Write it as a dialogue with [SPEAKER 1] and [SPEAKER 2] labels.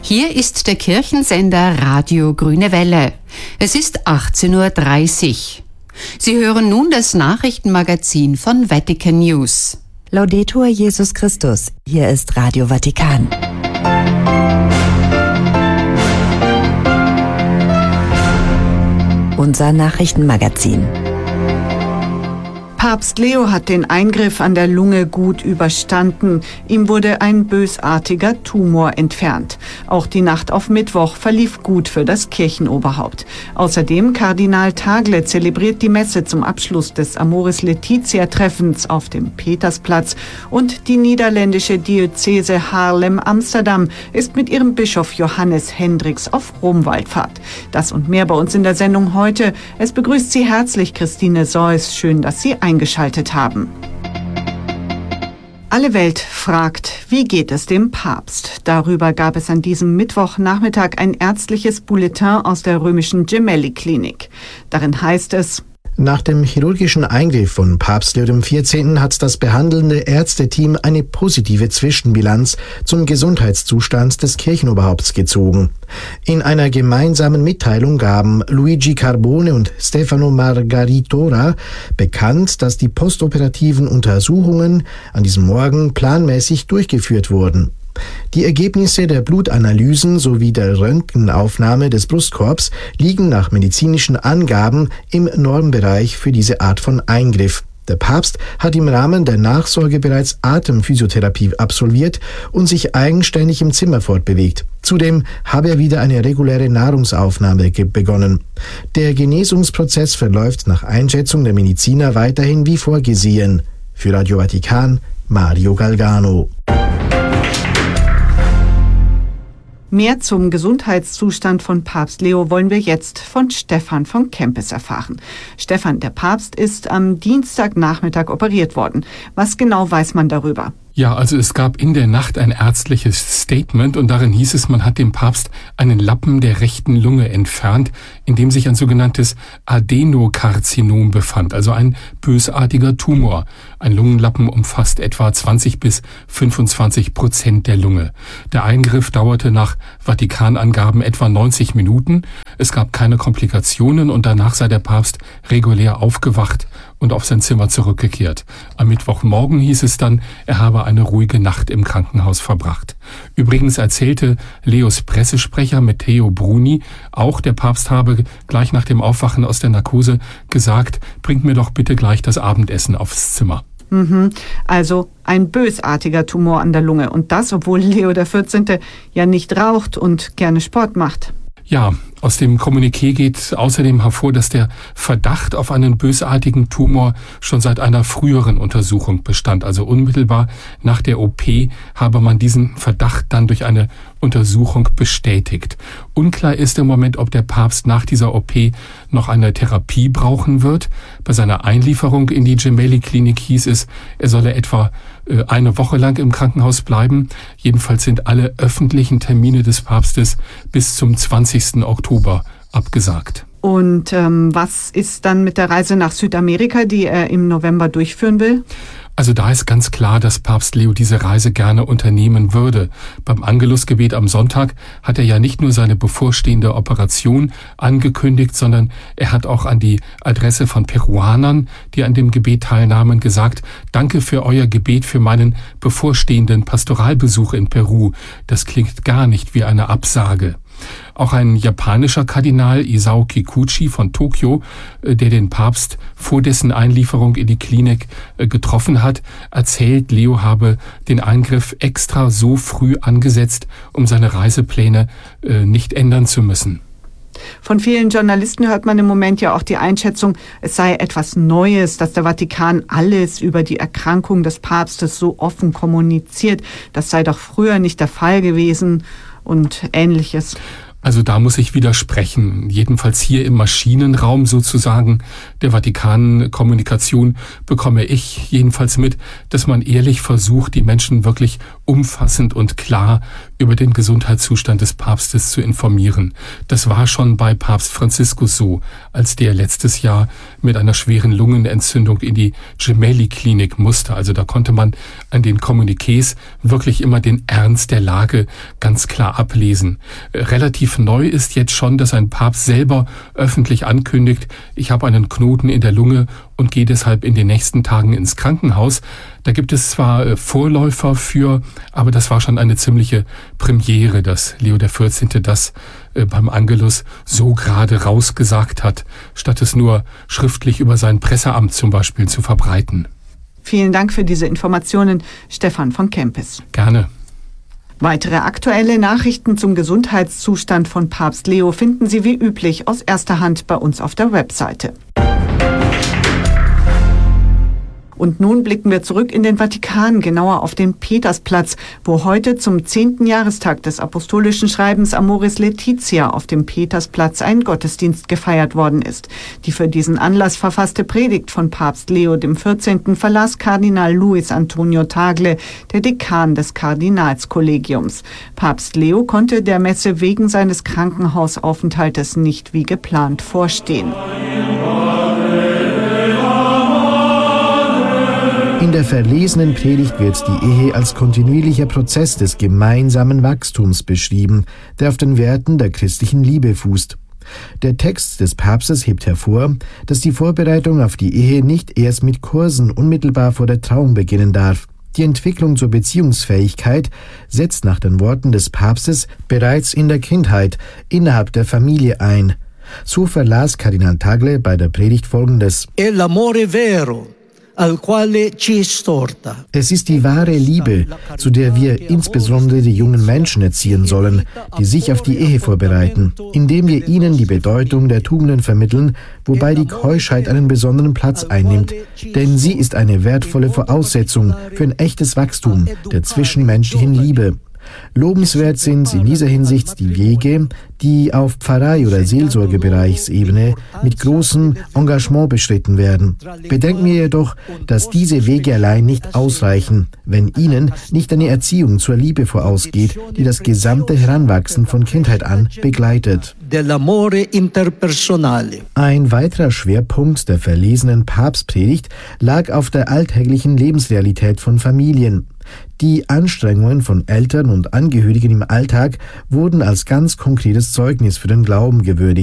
[SPEAKER 1] Hier ist der Kirchensender Radio Grüne Welle. Es ist 18:30 Uhr. Sie hören nun das Nachrichtenmagazin von Vatican News.
[SPEAKER 2] Laudetur Jesus Christus. Hier ist Radio Vatikan. Unser Nachrichtenmagazin.
[SPEAKER 3] Papst Leo hat den Eingriff an der Lunge gut überstanden. Ihm wurde ein bösartiger Tumor entfernt. Auch die Nacht auf Mittwoch verlief gut für das Kirchenoberhaupt. Außerdem Kardinal Tagle zelebriert die Messe zum Abschluss des Amoris Laetitia-Treffens auf dem Petersplatz. Und die niederländische Diözese Haarlem-Amsterdam ist mit ihrem Bischof Johannes Hendricks auf Romwallfahrt. Das und mehr bei uns in der Sendung heute. Es begrüßt Sie herzlich Christine Seuss. Schön, dass Sie eingeschaltet haben. Alle Welt fragt, wie geht es dem Papst? Darüber gab es an diesem Mittwochnachmittag ein ärztliches Bulletin aus der römischen Gemelli-Klinik. Darin heißt es:
[SPEAKER 4] Nach dem chirurgischen Eingriff von Papst Leo XIV. Hat das behandelnde Ärzteteam eine positive Zwischenbilanz zum Gesundheitszustand des Kirchenoberhaupts gezogen. In einer gemeinsamen Mitteilung gaben Luigi Carbone und Stefano Margaritora bekannt, dass die postoperativen Untersuchungen an diesem Morgen planmäßig durchgeführt wurden. Die Ergebnisse der Blutanalysen sowie der Röntgenaufnahme des Brustkorbs liegen nach medizinischen Angaben im Normbereich für diese Art von Eingriff. Der Papst hat im Rahmen der Nachsorge bereits Atemphysiotherapie absolviert und sich eigenständig im Zimmer fortbewegt. Zudem habe er wieder eine reguläre Nahrungsaufnahme begonnen. Der Genesungsprozess verläuft nach Einschätzung der Mediziner weiterhin wie vorgesehen. Für Radio Vatikan, Mario Galgano.
[SPEAKER 3] Mehr zum Gesundheitszustand von Papst Leo wollen wir jetzt von Stefan von Kempis erfahren. Stefan, der Papst ist am Dienstagnachmittag operiert worden. Was genau weiß man darüber?
[SPEAKER 5] Ja, also es gab in der Nacht ein ärztliches Statement und darin hieß es, man hat dem Papst einen Lappen der rechten Lunge entfernt, in dem sich ein sogenanntes Adenokarzinom befand, also ein bösartiger Tumor. Ein Lungenlappen umfasst etwa 20-25% der Lunge. Der Eingriff dauerte nach Vatikanangaben etwa 90 Minuten. Es gab keine Komplikationen und danach sei der Papst regulär aufgewacht und auf sein Zimmer zurückgekehrt. Am Mittwochmorgen hieß es dann, er habe eine ruhige Nacht im Krankenhaus verbracht. Übrigens erzählte Leos Pressesprecher Matteo Bruni, auch der Papst habe gleich nach dem Aufwachen aus der Narkose gesagt, bringt mir doch bitte gleich das Abendessen aufs Zimmer.
[SPEAKER 3] Also ein bösartiger Tumor an der Lunge. Und das, obwohl Leo XIV. Ja nicht raucht und gerne Sport macht.
[SPEAKER 5] Ja, aus dem Kommuniqué geht außerdem hervor, dass der Verdacht auf einen bösartigen Tumor schon seit einer früheren Untersuchung bestand. Also unmittelbar nach der OP habe man diesen Verdacht dann durch eine Untersuchung bestätigt. Unklar ist im Moment, ob der Papst nach dieser OP noch eine Therapie brauchen wird. Bei seiner Einlieferung in die Gemelli-Klinik hieß es, er solle etwa eine Woche lang im Krankenhaus bleiben. Jedenfalls sind alle öffentlichen Termine des Papstes bis zum 20. Oktober abgesagt.
[SPEAKER 3] Und was ist dann mit der Reise nach Südamerika, die er im November durchführen will?
[SPEAKER 5] Also da ist ganz klar, dass Papst Leo diese Reise gerne unternehmen würde. Beim Angelusgebet am Sonntag hat er ja nicht nur seine bevorstehende Operation angekündigt, sondern er hat auch an die Adresse von Peruanern, die an dem Gebet teilnahmen, gesagt, danke für euer Gebet für meinen bevorstehenden Pastoralbesuch in Peru. Das klingt gar nicht wie eine Absage. Auch ein japanischer Kardinal, Isao Kikuchi von Tokio, der den Papst vor dessen Einlieferung in die Klinik getroffen hat, erzählt, Leo habe den Eingriff extra so früh angesetzt, um seine Reisepläne nicht ändern zu müssen.
[SPEAKER 3] Von vielen Journalisten hört man im Moment ja auch die Einschätzung, es sei etwas Neues, dass der Vatikan alles über die Erkrankung des Papstes so offen kommuniziert. Das sei doch früher nicht der Fall gewesen und Ähnliches.
[SPEAKER 5] Also da muss ich widersprechen. Jedenfalls hier im Maschinenraum sozusagen der Vatikan-Kommunikation bekomme ich jedenfalls mit, dass man ehrlich versucht, die Menschen wirklich umfassend und klar über den Gesundheitszustand des Papstes zu informieren. Das war schon bei Papst Franziskus so, als der letztes Jahr mit einer schweren Lungenentzündung in die Gemelli-Klinik musste. Also da konnte man an den Kommuniqués wirklich immer den Ernst der Lage ganz klar ablesen. Relativ neu ist jetzt schon, dass ein Papst selber öffentlich ankündigt, ich habe einen Knoten in der Lunge und gehe deshalb in den nächsten Tagen ins Krankenhaus. Da gibt es zwar Vorläufer für, aber das war schon eine ziemliche Premiere, dass Leo XIV. Das beim Angelus so gerade rausgesagt hat, statt es nur schriftlich über sein Presseamt zum Beispiel zu verbreiten.
[SPEAKER 3] Vielen Dank für diese Informationen, Stefan von Kempis.
[SPEAKER 5] Gerne.
[SPEAKER 3] Weitere aktuelle Nachrichten zum Gesundheitszustand von Papst Leo finden Sie wie üblich aus erster Hand bei uns auf der Webseite. Und nun blicken wir zurück in den Vatikan, genauer auf den Petersplatz, wo heute zum 10. Jahrestag des apostolischen Schreibens Amoris Laetitia auf dem Petersplatz ein Gottesdienst gefeiert worden ist. Die für diesen Anlass verfasste Predigt von Papst Leo XIV. Verlas Kardinal Luis Antonio Tagle, der Dekan des Kardinalskollegiums. Papst Leo konnte der Messe wegen seines Krankenhausaufenthaltes nicht wie geplant vorstehen.
[SPEAKER 4] In der verlesenen Predigt wird die Ehe als kontinuierlicher Prozess des gemeinsamen Wachstums beschrieben, der auf den Werten der christlichen Liebe fußt. Der Text des Papstes hebt hervor, dass die Vorbereitung auf die Ehe nicht erst mit Kursen unmittelbar vor der Trauung beginnen darf. Die Entwicklung zur Beziehungsfähigkeit setzt nach den Worten des Papstes bereits in der Kindheit innerhalb der Familie ein. So verlas Kardinal Tagle bei der Predigt Folgendes: Es ist die wahre Liebe, zu der wir insbesondere die jungen Menschen erziehen sollen, die sich auf die Ehe vorbereiten, indem wir ihnen die Bedeutung der Tugenden vermitteln, wobei die Keuschheit einen besonderen Platz einnimmt, denn sie ist eine wertvolle Voraussetzung für ein echtes Wachstum der zwischenmenschlichen Liebe. Lobenswert sind in dieser Hinsicht die Wege, die auf Pfarrei- oder Seelsorgebereichsebene mit großem Engagement beschritten werden. Bedenken wir jedoch, dass diese Wege allein nicht ausreichen, wenn ihnen nicht eine Erziehung zur Liebe vorausgeht, die das gesamte Heranwachsen von Kindheit an begleitet. Ein weiterer Schwerpunkt der verlesenen Papstpredigt lag auf der alltäglichen Lebensrealität von Familien. Die Anstrengungen von Eltern und Angehörigen im Alltag wurden als ganz konkretes Zeugnis für den Glauben gewürdigt.